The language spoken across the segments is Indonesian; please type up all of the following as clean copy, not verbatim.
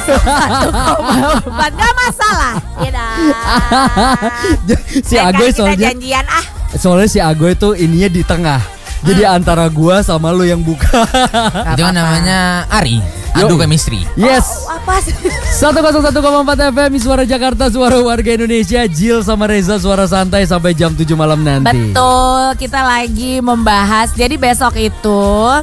1,4 gak masalah. Si Agoy soalnya janjian soalnya si Agoy tuh ininya di tengah. Jadi antara gua sama lu yang buka. Itu kan namanya Ari. Adu chemistry. Yes. Apa sih? 101,4 FM Suara Jakarta, suara warga Indonesia. Jill sama Reza suara santai sampai jam 7 malam nanti. Betul, kita lagi membahas. Jadi besok itu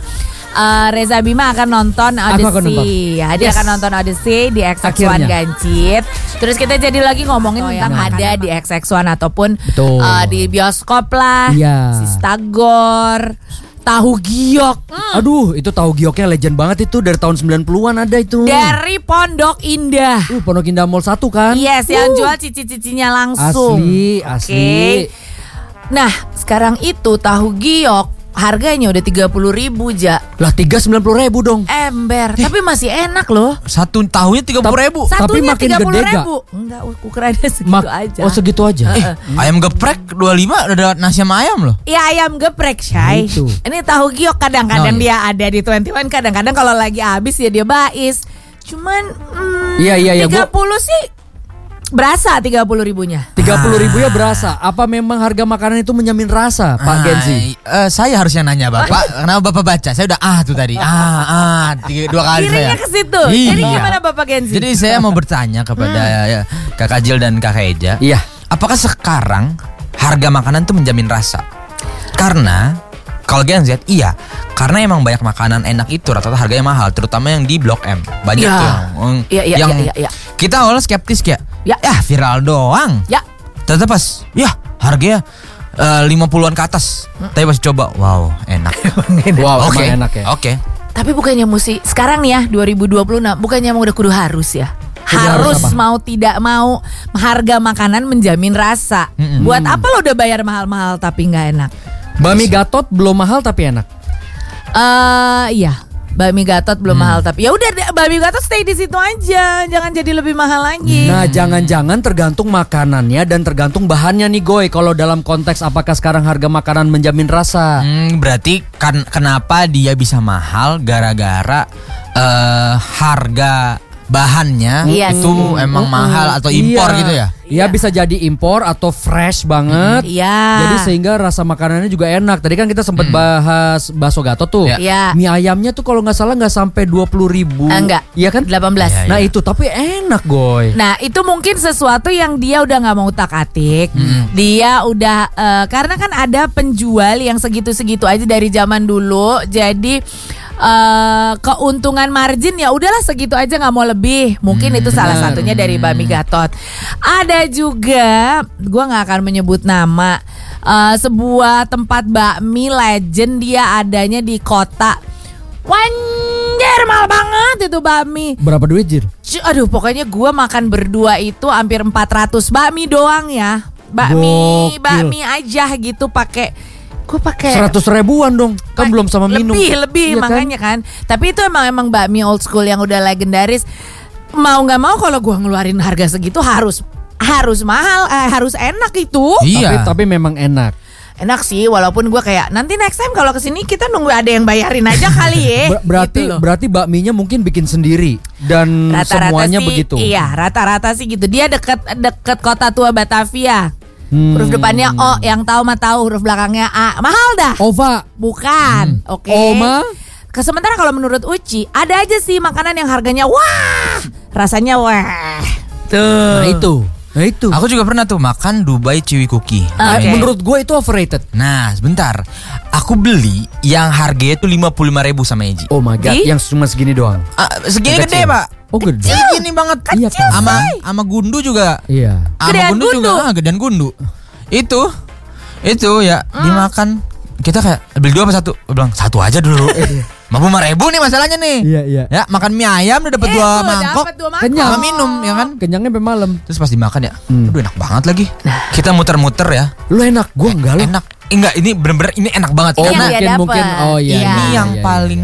Reza Bima akan nonton Odyssey. Ya, dia akan nonton Odyssey di XX1 Gancit. Terus kita jadi lagi ngomongin tentang ada di XX1 ataupun di bioskop lah. Sistagor, tahu giok. Aduh, itu tahu gioknya legend banget itu dari tahun 90-an ada itu. Dari Pondok Indah. Pondok Indah Mall 1 kan? Yes, yang jual cici-cicinya langsung. Asli. Nah, sekarang itu tahu giok harganya udah 30.000 Ja. Lah 390.000 dong. Ember, tapi masih enak loh. Satu tahunya 30.000. Tapi makin gede gak? Enggak, ukurannya segitu aja. Oh segitu aja. Ayam geprek 25 udah ada nasi sama ayam loh. Ya ayam geprek Syai. Ini tahu giok kadang-kadang dia ada di 21. Kadang-kadang kalau lagi habis ya dia bais. Cuman 30 sih berasa 30.000-nya. 30.000-nya berasa. Apa memang harga makanan itu menjamin rasa, Pak Genzi? Saya harusnya nanya Bapak. Kenapa Bapak baca? Saya udah tuh tadi. 2 kali Kirinya saya. ke situ. Iya. Jadi gimana Bapak Genzi? Jadi saya mau bertanya kepada Kakak Jill dan Kakak Eja. Iya. Apakah sekarang harga makanan itu menjamin rasa? Karena kalau Gen Z iya, karena emang banyak makanan enak itu rata-rata harganya mahal, terutama yang di Blok M. Banyak tuh yang kita awalnya skeptis kayak viral doang. Ternyata pas harganya 50-an ke atas. Tapi pas coba, wow, enak. Wow, enak ya. Oke. Tapi bukannya mesti sekarang nih ya 2026 bukannya emang udah kudu harus ya? Harus mau tidak mau harga makanan menjamin rasa. Buat apa lo udah bayar mahal-mahal tapi nggak enak? Bakmi Gatot belum mahal tapi enak. Iya. Bakmi Gatot belum mahal tapi ya udah bakmi Gatot stay di situ aja, jangan jadi lebih mahal lagi. Nah, jangan-jangan tergantung makanannya dan tergantung bahannya nih Goy. Kalau dalam konteks apakah sekarang harga makanan menjamin rasa? Berarti kenapa dia bisa mahal gara-gara harga bahannya itu emang mahal atau impor gitu ya? Iya bisa jadi impor atau fresh banget. Jadi sehingga rasa makanannya juga enak. Tadi kan kita sempat bahas bakso Gatot tuh. Mie ayamnya tuh kalau nggak salah nggak sampai 20.000. Enggak. Iya kan? 18. Nah itu tapi enak Goy. Nah itu mungkin sesuatu yang dia udah nggak mau utak-atik. Dia udah karena kan ada penjual yang segitu-segitu aja dari zaman dulu. Jadi keuntungan margin ya udahlah segitu aja, nggak mau lebih. Mungkin itu salah satunya dari bakmi Gatot. Ada juga, gue nggak akan menyebut nama, sebuah tempat bakmi legend, dia adanya di kota. Wanjir mahal banget itu bakmi. Berapa duit Jir? Aduh pokoknya gue makan berdua itu hampir 400 bakmi doang ya. Bakmi aja gitu pakai 100 ribuan dong. Kan belum sama minum. Lebih iya makanya kan. Tapi itu emang bakmi old school yang udah legendaris. Mau nggak mau kalau gue ngeluarin harga segitu harus mahal, harus enak itu. Iya. Tapi memang enak. Enak sih, walaupun gue kayak nanti next time kalau kesini kita nunggu ada yang bayarin aja kali ya. Berarti bakminya mungkin bikin sendiri dan rata-rata semuanya sih, begitu. Iya, rata-rata sih gitu. Dia deket kota tua Batavia. Huruf depannya O, yang tahu mah tahu, huruf belakangnya A. Mahal dah. Ova. Bukan. Oke. Oma. Sementara kalau menurut Uci, ada aja sih makanan yang harganya wah, rasanya wah. Tuh. Nah itu. Aku juga pernah tuh makan Dubai Chewy Cookie. Menurut gue itu overrated. Nah, sebentar. Aku beli yang harganya tuh 55.000 sama Eji. Oh my god, yang cuma segini doang. Segini gede, Pak. Oh gede. Segini banget. Iya kan. Sama gundu juga. Iya. Sama gundu juga. Gedean gundu. Itu ya dimakan. Kita kayak beli 2 apa 1? Gue bilang 1 aja dulu. 55.000 nih masalahnya nih. Iya. Ya makan mie ayam udah dapat 2 mangkok. Kenyang. Sama minum ya kan. Kenyangnya sampai malam. Terus pas dimakan ya, aduh enak banget lagi. Kita muter-muter ya. Lu enak, gua enggak lu. Enak. Enggak, ini bener-bener ini enak banget. Oh karena mungkin. Oh iya. Ini yang paling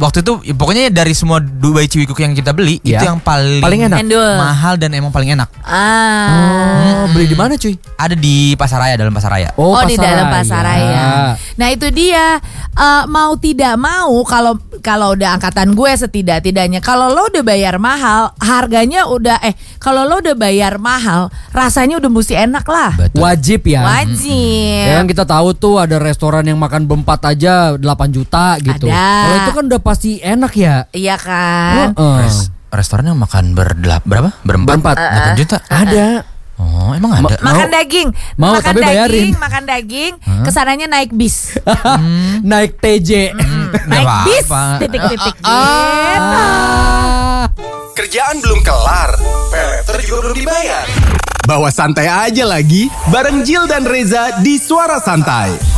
waktu itu pokoknya dari semua Dubai Ciwikuk yang kita beli itu yang paling enak, mahal dan emang paling enak. Beli di mana cuy? Ada di Pasaraya, dalam Pasaraya. Oh di dalam Pasaraya. Nah itu dia, mau tidak mau kalau udah angkatan gue setidak-tidaknya kalau lo udah bayar mahal harganya udah kalau lo udah bayar mahal rasanya udah mesti enak lah. Betul. Wajib ya. Wajib. Ya kan kita tahu tuh ada restoran yang makan berempat aja 8 juta gitu. Kalau itu kan udah pasti enak ya. Iya kan. Restoran yang makan berapa? Berempat 8 juta. Ada. Oh emang ada? Makan daging. Mau makan tapi bayarin. Makan daging. Kesananya naik bis. Naik TJ. Naik bis. Titik-titik. Kerjaan belum kelar, peleter juga belum dibayar. Bawa santai aja lagi, bareng Jill dan Reza di Suara Santai.